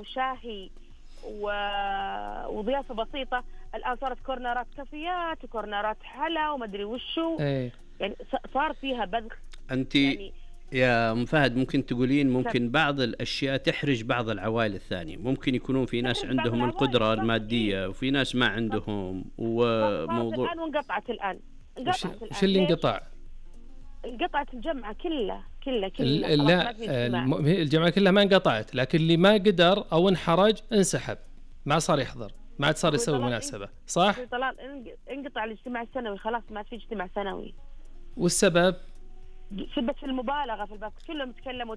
وشاهي وضيافة بسيطة، الآن صارت كورنرات كافيات وكورنرات حلا وما أدري وشو. يعني صار فيها بذخ. أنت يعني يا أم فهد ممكن تقولين ممكن بعض الأشياء تحرج بعض العوائل الثانية، ممكن يكونون في ناس عندهم القدرة المادية وفي ناس ما عندهم، وموضوع الآن وانقطعت الآن. وش اللي انقطع؟ انقطعت الجمعة كلها. لا الجمعة كلها ما انقطعت، لكن اللي ما قدر أو انحرج انسحب، ما صار يحضر، ما عاد صار يسوي مناسبة، صح؟ انقطع الاجتماع السنوي، خلاص ما في اجتماع سنوي. والسبب؟ سبت المبالغة في البث، كلهم تكلموا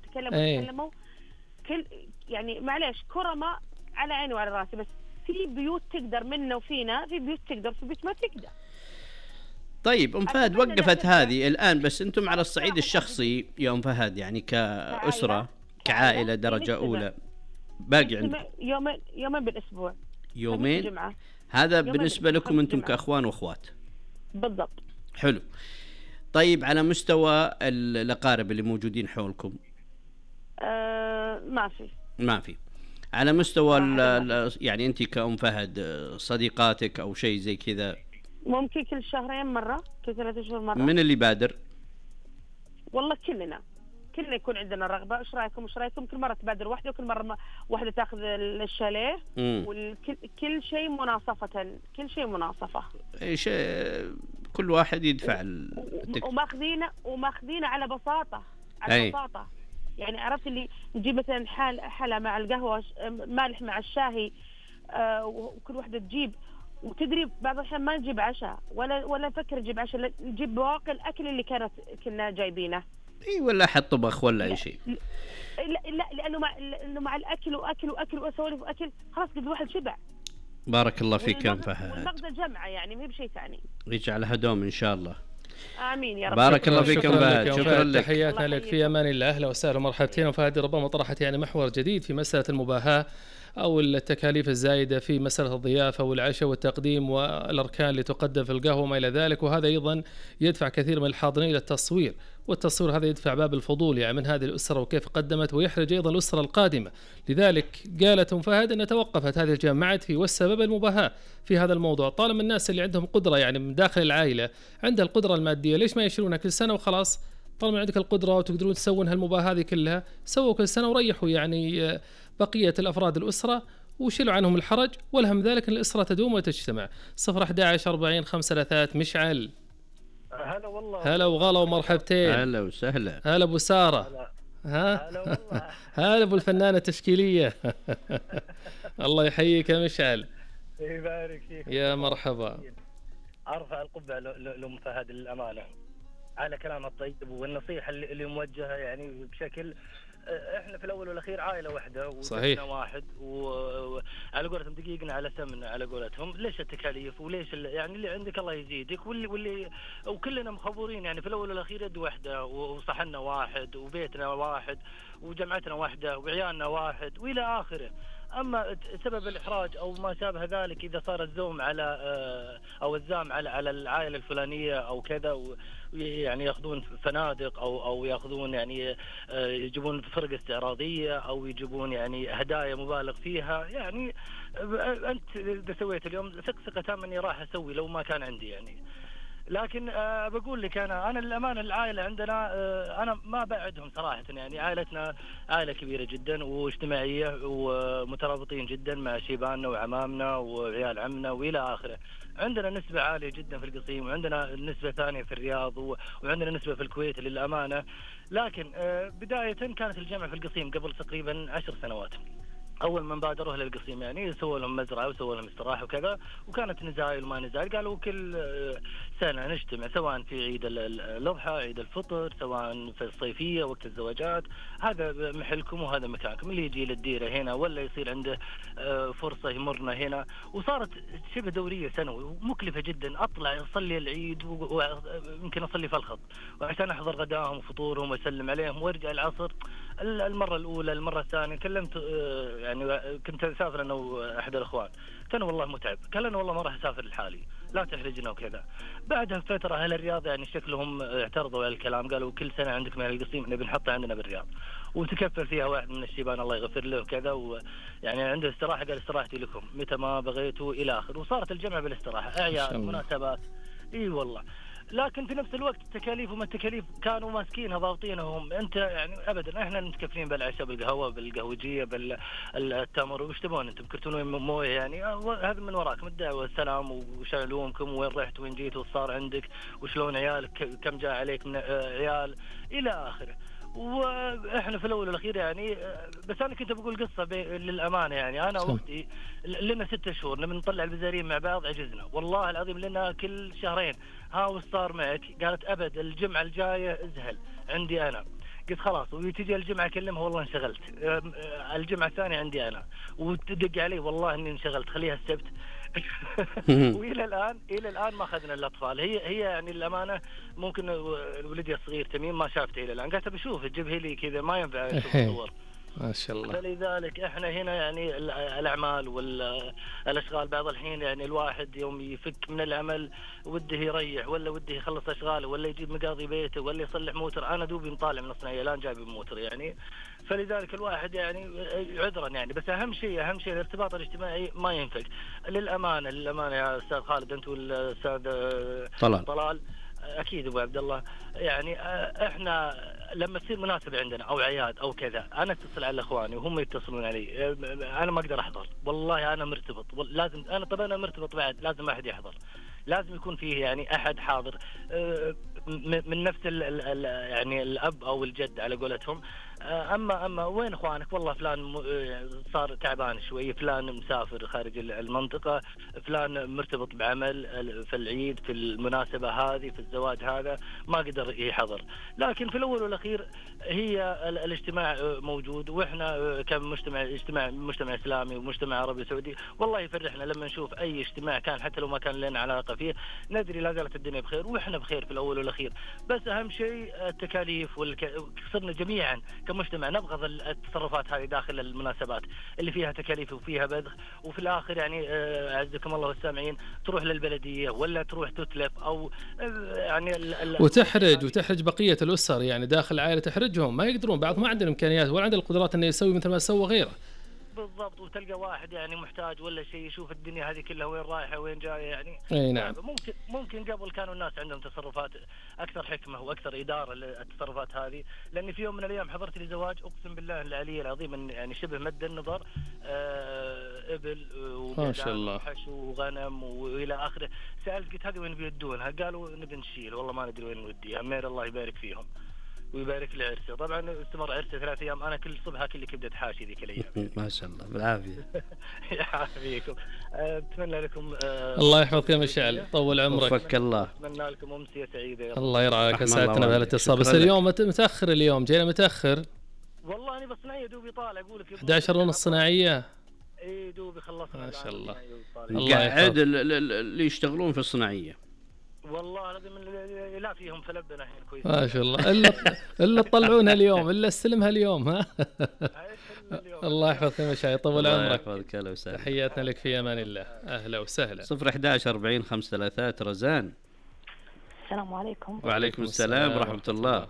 يعني معليش كرماء على عيني وعلى راسي، بس في بيوت تقدر منا وفينا، في بيوت تقدر في بيوت ما تقدر. طيب أم فهد وقفت هذه الآن، بس أنتم على الصعيد الشخصي يا أم فهد يعني كأسرة كعائلة درجة أولى باقي عندكم يومين بالأسبوع، يومين، هذا بالنسبة لكم أنتم كأخوان وأخوات بالضبط. حلو. طيب على مستوى الأقارب اللي موجودين حولكم؟ ما في. على مستوى يعني أنت كأم فهد صديقاتك أو شيء زي كذا؟ ممكن كل شهرين مرة، كل 3 أشهر مرة. من اللي بادر؟ والله كلنا يكون عندنا رغبة. إيش رأيكم كل مرة تبادر واحدة، وكل مرة واحدة تأخذ الشاليه، وكل شيء مناصفة. أي شيء كل واحد يدفع وماخذينه على بساطة. بساطة. يعني عرفت اللي نجيب مثلا حلا مع القهوة، مالح مع الشاهي، وكل واحدة تجيب. وتدري بعض الأحيان ما نجيب عشاء ولا نفكر نجيب عشاء، نجيب بواقي الأكل اللي كنا جايبينه. اي ولا حط طبخ ولا اي شيء. لا لانه مع الاكل واكل وسوالف واكل، خلاص قد الواحد شبع. بارك الله فيك يا فهد. والمغزى جمعه يعني، ما هي بشيء ثاني. يجعلها دوم ان شاء الله. امين يا رب. بارك الله فيك يا فهد. شكرا لك. تحياتنا لك، في امان الله. اهلا وسهلا ومرحبتين. وفهد ربما طرحت يعني محور جديد في مساله المباهاه أو التكاليف الزايدة في مسألة الضيافة والعشاء والتقديم والأركان اللي تقدم في القهوة وما إلى ذلك، وهذا أيضا يدفع كثير من الحاضرين إلى التصوير، والتصوير هذا يدفع باب الفضول يعني من هذه الأسرة وكيف قدمت، ويحرج أيضا الأسرة القادمة. لذلك قالت أم فهد أن توقفت هذه الجامعات في والسبب المباهاة في هذا الموضوع. طالما الناس اللي عندهم قدرة يعني من داخل العائلة عندها القدرة المادية، ليش ما يشيلونها كل سنة وخلاص؟ طالما عندك القدرة وتقدرون تسوون هالمباهاة هذه كلها، سووا كل سنة وريحوا يعني بقية الأفراد الأسرة وشيلوا عنهم الحرج، والهم ذلك أن الأسرة تدوم وتجتمع. 011 40 533 مشعل. هلا والله. هلا وغلا ومرحبتين. هلا وسهلا. هلا أبو سارة. هلا والله. هلا أبو الفنانة التشكيلية. الله يحييك يا مشعل. يبارك فيك. يا مرحبا. أرفع القبعة لأم فهد للأمانة على كلام الطيب والنصيحة اللي موجهة يعني بشكل. احنا في الاول والاخير عائله واحده وسمنا واحد، وعلى قولتهم دقيقنا على سمن على قولتهم. ليش التكاليف وليش يعني اللي عندك الله يزيدك، واللي وكلنا مخبورين يعني في الاول والاخير يد واحده وصحننا واحد وبيتنا واحد وجمعتنا واحده وعيالنا واحد والى اخره. اما سبب الاحراج او ما شابه ذلك اذا صار الزوم على او الزام على العائله الفلانيه او كذا، يعني ياخذون فنادق او ياخذون يعني يجيبون فرق استعراضيه او يجيبون يعني هدايا مبالغ فيها. يعني انت اذا سويت اليوم ثقه تامه اني راح اسوي لو ما كان عندي يعني. لكن بقول لك انا للامانه العائله عندنا انا ما بعدهم صراحه يعني. عائلتنا عائله كبيره جدا واجتماعيه ومترابطين جدا مع شيباننا وعمامنا وعيال عمنا والى اخره. عندنا نسبه عاليه جدا في القصيم، وعندنا نسبه ثانيه في الرياض، وعندنا نسبه في الكويت للامانه. لكن بدايه كانت الجامعه في القصيم قبل تقريبا 10 سنوات. اول من بادروا للقصيم يعني سووا لهم مزرعه وسووا لهم استراحه وكذا، وكانت نزايل وما نزايل. قالوا كل سنه نجتمع سواء في عيد الاضحى، عيد الفطر، سواء في الصيفيه وقت الزواجات. هذا محلكم وهذا مكانكم، اللي يجي للديره هنا ولا يصير عنده فرصه يمرنا هنا. وصارت شبه دوريه سنوي ومكلفه جدا. اطلع اصلي العيد ويمكن اصلي في الخط وعشان احضر غداهم وفطورهم واسلم عليهم وارجع العصر. المره الاولى المره الثانيه كلمت يعني كنت اسافر انا واحد الاخوان، كان والله متعب. قال انا والله ما راح اسافر لحالي لا تحرجنا وكذا. بعدها فتره اهل الرياض يعني شكلهم اعترضوا على الكلام، قالوا كل سنه عندكم اهل القصيم نبي نحطه عندنا بالرياض. وتكفل فيها واحد من الشيبان الله يغفر له كذا، ويعني عنده استراحة قال استراحتي لكم متى ما بغيتوا إلى آخر، وصارت الجمعة بالاستراحة، أعياد مناسبات. إي والله. لكن في نفس الوقت التكاليف وما التكاليف كانوا ماسكينها ضابطينهم. انت يعني ابدا احنا متكفلين بالعشاء بالقهوه بالقهوجيه بالتمر، وش تبون انتم كرتون مويه يعني هذا من وراكم الدعوه والسلام وشالومكم وين رحت وين جيت وصار عندك وشلون عيالك كم جاء عليك من عيال الى اخره. واحنا في الاول والاخير يعني بس انا كنت بقول قصه للامانه يعني انا واختي لنا 6 شهور نبي نطلع البزارين مع بعض عجزنا والله العظيم لنا كل شهرين. ها وش صار معك؟ قالت ابد الجمعه الجايه ازهل عندي انا. قلت خلاص وتجي الجمعه اكلمها والله انشغلت، الجمعه الثانيه عندي انا وتدق علي والله اني انشغلت خليها السبت. والى الان ما اخذنا الاطفال. هي يعني الامانه ممكن ولدي الصغير تميم ما شافته الى الان، قالت بشوف تجيبها لي كذا ما ينفع اشوف الصور. ما شاء الله. فلذلك احنا هنا يعني الاعمال والاشغال بعض الحين يعني الواحد يوم يفك من العمل وده يريح ولا وده يخلص اشغاله ولا يجيب مقاضي بيته ولا يصلح موتر. انا دوبي مطالع من الصناعيه الان جايب موتر يعني. فلذلك الواحد يعني عذرا يعني، بس اهم شيء الارتباط الاجتماعي ما ينفك. للامانه يا استاذ خالد انت والاستاذ طلال اكيد ابو عبد الله يعني احنا لما تصير مناسبه عندنا او عياد او كذا انا اتصل على اخواني وهم يتصلون علي. انا ما اقدر احضر والله انا مرتبط لازم انا مرتبط بعد لازم احد يحضر، لازم يكون فيه يعني احد حاضر من نفس يعني الاب او الجد على قولتهم. اما وين اخوانك؟ والله فلان صار تعبان شوي، فلان مسافر خارج المنطقه، فلان مرتبط بعمل في العيد في المناسبه هذه في الزواج هذا ما قدر يحضر. لكن في الاول والاخير هي الاجتماع موجود، واحنا مجتمع اسلامي ومجتمع عربي سعودي والله يفرحنا لما نشوف اي اجتماع كان حتى لو ما كان لنا علاقه فيه، ندري لا زالت الدنيا بخير واحنا بخير في الاول والاخير. بس اهم شيء التكاليف صرنا جميعا كمجتمع نبغض التصرفات هذه داخل المناسبات اللي فيها تكاليف وفيها بذخ، وفي الاخر يعني اعزكم الله والسامعين تروح للبلديه ولا تروح تتلف او يعني وتحرج بقيه الاسر يعني داخل العائله، تحرجهم ما يقدرون، بعض ما عندهم امكانيات ولا عندهم القدرات انه يسوي مثل ما سوى غيره. بالضبط. وتلقى واحد يعني محتاج ولا شيء يشوف الدنيا هذه كلها وين رايحه وين جايه يعني. اي نعم. ممكن قبل كانوا الناس عندهم تصرفات اكثر حكمه واكثر اداره للتصرفات هذه، لاني في يوم من الايام حضرت لي زواج اقسم بالله العلي العظيم يعني شبه مد النظر، ابل وحش وغنم والى اخره. سالت قلت هذه وين بيودونها؟ قالوا نبي نشيل والله ما ندري وين نوديها. امير الله يبارك فيهم ويبارك لي عرسه. طبعا استمر عرسه 3 ايام، انا كل صبح كل كبده حاشي ذيك الايام. ما شاء الله بالعافيه. يعافيكم. اتمنى لكم الله يحفظك يا مشعل طول عمرك. وفك الله. اتمنى لكم امسيه سعيده. الله يرعاك وسعدتنا بهالاتصال. بس اليوم متاخر، اليوم جينا متاخر والله. انا بالصناعيه دوبي طالع اقول لك 11:30 صناعيه. اي دوبي خلصنا ما شاء الله. قاعد اللي يشتغلون في الصناعيه والله لازم لا فيهم فلبنا الحين كويس ما شاء الله. الا تطلعونها اليوم الا استلمها اليوم. ها الله يحفظك يا مشاي طول عمرك. تحياتنا لك في امان الله. اهلا وسهلا. 011 40 533 رزان. السلام عليكم. وعليكم السلام ورحمه الله.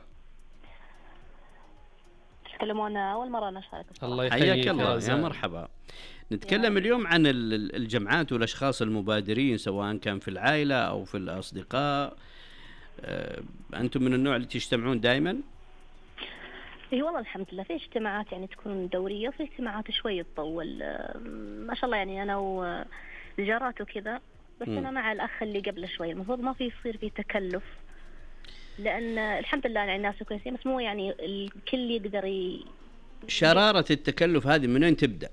تتكلمون اول مره نشارك. الله يحييك الله يا مرحبا. نتكلم اليوم عن الجمعات والأشخاص المبادرين سواء كان في العائلة أو في الأصدقاء. أنتم من النوع اللي تجتمعون دائما؟ إيه والله الحمد لله في اجتماعات يعني تكون دورية وفي اجتماعات شوي تطول. ما شاء الله يعني أنا وجارات وكذا. بس أنا مع الأخ اللي قبل شوي المفروض ما في يصير في تكلف، لأن الحمد لله يعني الناس كويسين بس مو يعني الكل يقدر شرارة التكلف هذه من وين تبدأ؟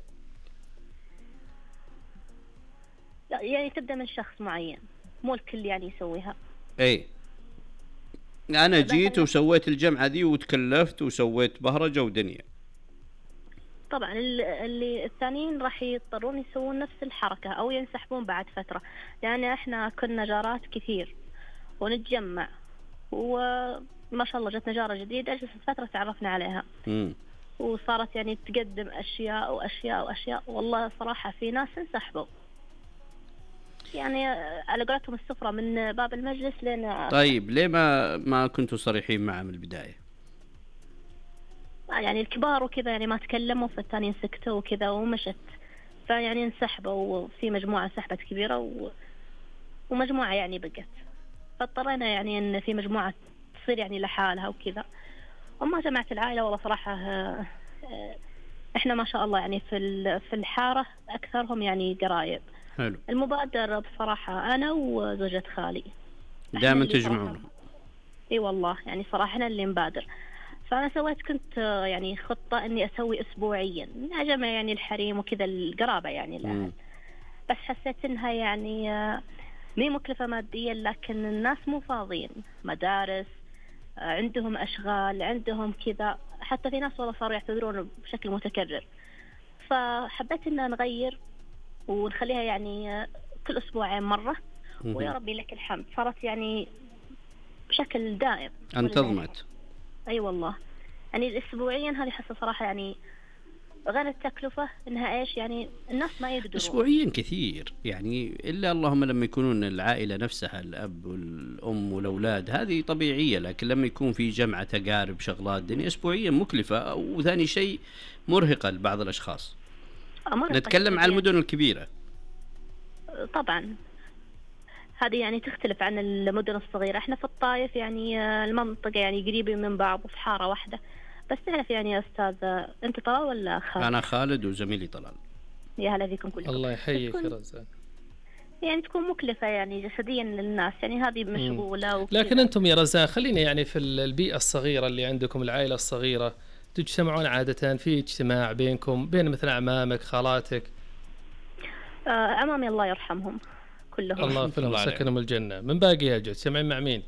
يعني تبدأ من شخص معين مو الكل يعني يسويها. اي انا جيت وسويت الجمعة دي وتكلفت وسويت بهرجة ودنيا. طبعا اللي الثانيين راح يضطرون يسوون نفس الحركة او ينسحبون بعد فترة. يعني احنا كنا جارات كثير ونتجمع وما شاء الله جتنا جارة جديدة جلست فترة تعرفنا عليها. وصارت يعني تقدم اشياء واشياء واشياء. والله صراحة في ناس انسحبوا يعني على قولتهم السفرة من باب المجلس لين. طيب ليه ما كنتوا صريحين معه من البداية؟ يعني الكبار وكذا يعني ما تكلموا، فالثانيين سكتوا وكذا ومشت، فيعني انسحبوا، وفي مجموعة انسحبت كبيرة ومجموعة يعني بقت، فاضطرينا يعني ان في مجموعة تصير يعني لحالها وكذا. وما جمعت العائلة والله صراحة. احنا ما شاء الله يعني في الحارة اكثرهم يعني قرايب. حلو. المبادرة بصراحة انا وزوجة خالي دائما تجمعون. اي والله يعني صراحة احنا اللي نبادر. فانا كنت يعني خطة اني اسوي اسبوعيا اجمع يعني الحريم وكذا القرابة يعني الاهل. بس حسيت انها يعني مي مكلفة ماديا، لكن الناس مو فاضيين، مدارس عندهم أشغال عندهم كذا، حتى في ناس والله صاروا يعتذرون بشكل متكرر. فحبيت إن نغير ونخليها يعني كل أسبوعين مرة، ويا ربي لك الحمد صارت يعني بشكل دائم. انتظمت. أي والله يعني الأسبوعيا هذه حاسة صراحة يعني غير التكلفة إنها إيش يعني الناس ما يقدرون. أسبوعيا كثير يعني، إلا اللهم لما يكونون العائلة نفسها الأب والأم والأولاد هذه طبيعية، لكن لما يكون في جمعة أقارب شغلات دنيا أسبوعيا مكلفة، وثاني شيء مرهقة لبعض الأشخاص. نتكلم عن المدن الكبيرة طبعا، هذه يعني تختلف عن المدن الصغيرة. احنا في الطايف يعني المنطقة يعني قريبة من بعض وفي حارة واحدة. بس تعرف يعني يا أستاذ، أنت طلال ولا خالد؟ أنا خالد وزميلي طلال. يا هلا فيكم كلكم. الله يحييك يا رزان. يعني تكون مكلفة يعني جسديا للناس، يعني هذه مشغولة لكن أنتم يا رزان خلينا يعني في البيئة الصغيرة اللي عندكم، العائلة الصغيرة، تجتمعون عادة في اجتماع بينكم بين مثلا أعمامك خالاتك؟ أعمامي الله يرحمهم كلهم. الله يغفر سكنهم الجنة. من باقي يا جد تجتمعين مع مين؟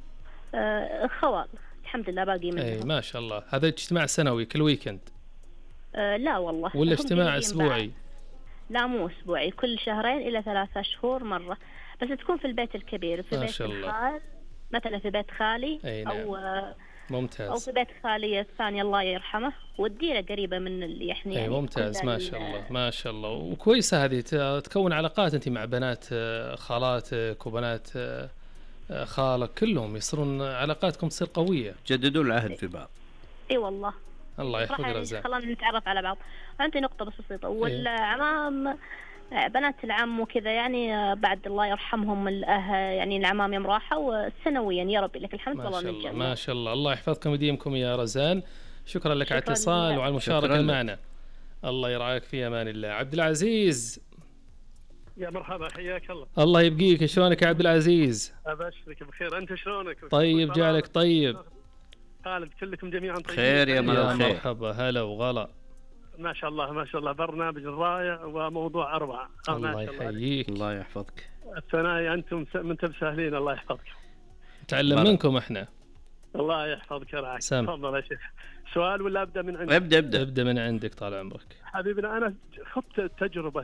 خوال الحمد لله باقي منهم. اي ما شاء الله. هذا اجتماع سنوي كل ويكند؟ لا والله. ولا اجتماع اسبوعي؟ لا مو اسبوعي، كل 2 إلى 3 شهور مرة، بس تكون في البيت الكبير، في بيت الخال مثلا، في بيت خالي او ممتاز، او في بيت خالي الثاني الله يرحمه، والديرة قريبة من اللي يعني. ممتاز ما شاء الله ما شاء الله. وكويسة هذه تكون علاقات انت مع بنات خالاتك وبنات خالك، كلهم يصيرون علاقاتكم تصير قوية، جددون العهد في بعض. اي والله الله يحفظك رزاق. خلينا نتعرف على بعض. عندي نقطة بس بسيطة، والعمام بنات العم وكذا يعني بعد الله يرحمهم يعني العمام يوم راحوا سنويا يا ربي لك الحمد. ما شاء الله ما شاء الله. الله يحفظكم ويديمكم يا رزان. شكرا لك على الاتصال وعلى المشاركة معنا. الله يرعاك في امان الله. عبد العزيز يا مرحبا، حياك الله. الله يبقيك. شلونك يا عبد العزيز؟ ابشرك بخير، انت شلونك؟ طيب جعلك طيب. خالد كلكم جميعا طيبين. خير يا مرحبا هلا وغلا. ما شاء الله ما شاء الله، برنامج رائع وموضوع اروع. الله يحييك. الله يحفظك. الثنايا انتم منتم سهلين، الله يحفظكم. نتعلم منكم احنا. الله يحفظك يا رعاك. تفضل يا شيخ. سؤال ولا ابدا من عندك؟ ابدا من عندك طال عمرك. حبيبنا انا خذت تجربه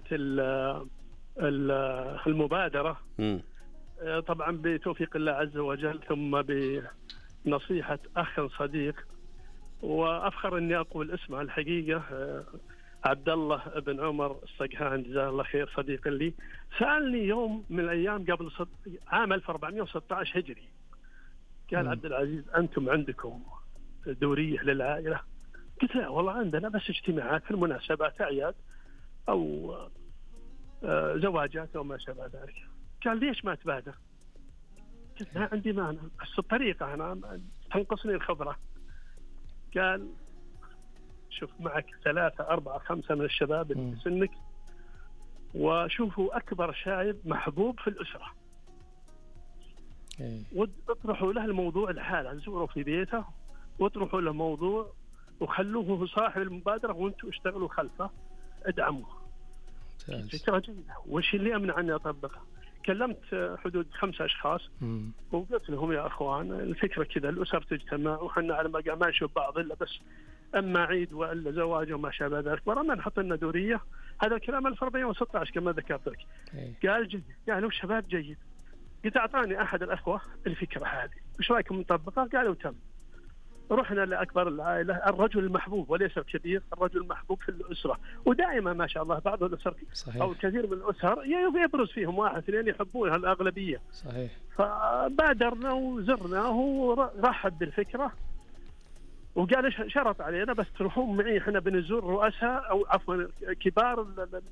المبادرة طبعا بتوفيق الله عز وجل، ثم بنصيحة أخ صديق، وأفخر أني أقول اسمه الحقيقة، عبد الله بن عمر الصقهان جزاه الله خير، صديق لي. سألني يوم من الأيام قبل عام 1416 هجري، قال عبد العزيز أنتم عندكم دورية للعائلة؟ قلت لا والله عندنا بس اجتماعات في المناسبات، أعياد أو زواجات أو ما شابه ذلك. قال ليش ما تبادر؟ قلت لا عندي مانع، بس الطريقة أنا تنقصني الخبرة. قال شوف معك 3 4 5 من الشباب اللي في سنك، وشوفوا أكبر شايب محبوب في الأسرة، واطرحوا له الموضوع الحالة، زوروا في بيته واطرحوا له موضوع وخلوه هو صاحب المبادرة، وانتم اشتغلوا خلفه ادعموه. فكرة جيدة. وش اللي أمنع أني أطبقها؟ كلمت حدود 5 أشخاص وقلت لهم يا أخوان الفكرة كذا، الأسر تجتمع وحنا على ما نشوف بعض إلا بس أما عيد وإلا زواج وما شابه ذلك، ورا ما نحط لنا دورية. هذا الكلام 1416 كما ذكرت لك. قال جيد، قالوا شباب جيد. قلت أعطاني أحد الأخوة الفكرة هذه، وش رأيكم نطبقها؟ قالوا تم. رحنا لأكبر العائلة، الرجل المحبوب وليس الكبير، الرجل المحبوب في الأسرة. ودائما ما شاء الله بعض الأسر صحيح. أو كثير من الأسر يبرز فيهم 1 2 يحبونها الأغلبية. صحيح. فبادرنا وزرناه ورحب بالفكرة، وقال شرط علينا بس تروحون معي، احنا بنزور رؤساء او عفوا كبار